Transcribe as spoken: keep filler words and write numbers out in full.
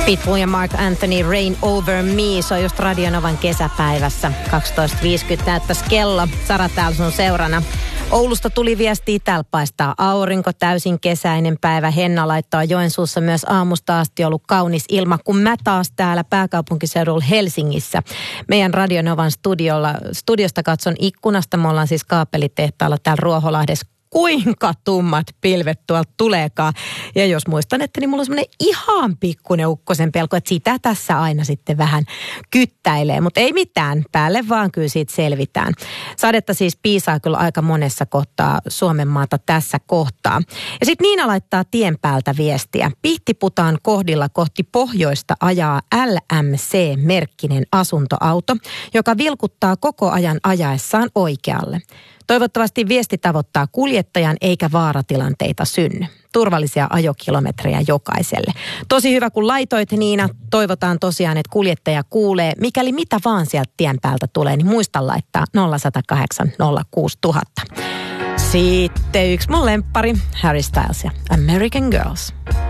Pitbull ja Mark Anthony, Rain Over Me. Se on just Radionovan kesäpäivässä. kaksitoista viisikymmentä näyttäisi kello. Sara täällä sun seurana. Oulusta tuli viestiä, täällä paistaa aurinko, täysin kesäinen päivä. Henna laittaa Joensuussa myös aamusta asti ollut kaunis ilma, kun mä taas täällä pääkaupunkiseudulla Helsingissä. Meidän Radionovan studiolla, studiosta katson ikkunasta. Me ollaan siis kaapelitehtaalla täällä Ruoholahdessa. Kuinka tummat pilvet tuolta tuleekaan. Ja jos muistan, että niin mulla on semmoinen ihan pikkuinen ukkosen pelko, että sitä tässä aina sitten vähän kyttäilee. Mutta ei mitään, päälle vaan kyllä siitä selvitään. Sadetta siis piisaa kyllä aika monessa kohtaa Suomen maata tässä kohtaa. Ja sitten Niina laittaa tien päältä viestiä. Pihtiputaan kohdilla kohti pohjoista ajaa L M C-merkkinen asuntoauto, joka vilkuttaa koko ajan ajaessaan oikealle. Toivottavasti viesti tavoittaa kuljettajan eikä vaaratilanteita synny. Turvallisia ajokilometrejä jokaiselle. Tosi hyvä, kun laitoit, Niina. Toivotaan tosiaan, että kuljettaja kuulee. Mikäli mitä vaan sieltä tien päältä tulee, niin muista laittaa nolla yksi nolla kahdeksan nolla kuusi nolla nolla nolla. Sitten yksi mun lemppari, Harry Styles ja American Girls.